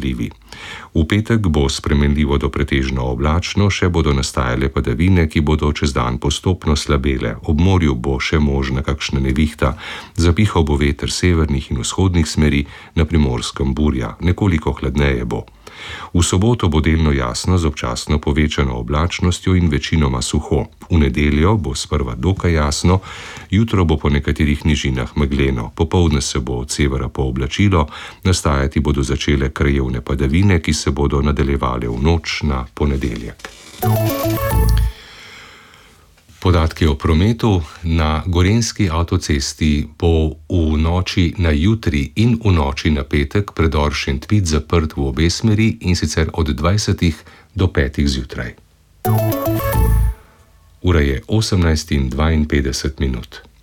zalivi. V petek bo spremenljivo do pretežno oblačno, še bodo nastajale padavine, ki bodo čez dan postopno slabele. Ob morju bo še možna kakšna nevihta, zapihal bo veter severnih in vzhodnih smeri, na Primorskem burja, nekoliko hladneje bo. V soboto bo delno jasno z občasno povečano oblačnostjo in večinoma suho. V nedeljo bo sprva dokaj jasno, jutro bo po nekaterih nižinah megleno, popoldne se bo od severa pooblačilo, nastajati bodo začele krajevne padavine, ki se bodo nadaljevale v noč na ponedeljek. Podatki o prometu. Na Gorenjski avtocesti bo v noči na jutri in v noči na petek predor Šentvid zaprt v obe smeri, in sicer od 20 do 5 zjutraj. Ura je 18:52.